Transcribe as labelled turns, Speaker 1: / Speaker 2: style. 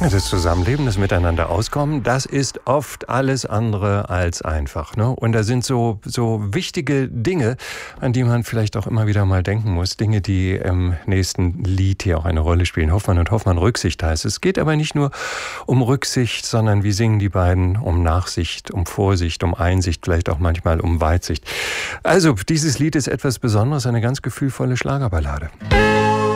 Speaker 1: Das Zusammenleben, das Miteinander auskommen, das ist oft alles andere als einfach, ne? Und da sind so wichtige Dinge, an die man vielleicht auch immer wieder mal denken muss. Dinge, die im nächsten Lied hier auch eine Rolle spielen. Hoffmann und Hoffmann, Rücksicht heißt es. Es geht aber nicht nur um Rücksicht, sondern wie singen die beiden um Nachsicht, um Vorsicht, um Einsicht, vielleicht auch manchmal um Weitsicht. Also, dieses Lied ist etwas Besonderes, eine ganz gefühlvolle Schlagerballade.